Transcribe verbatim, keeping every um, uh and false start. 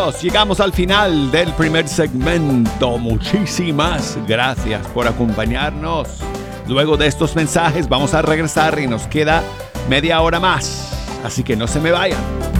Llegamos al final del primer segmento. Muchísimas gracias por acompañarnos. Luego de estos mensajes vamos a regresar y nos queda media hora más. Así que no se me vayan.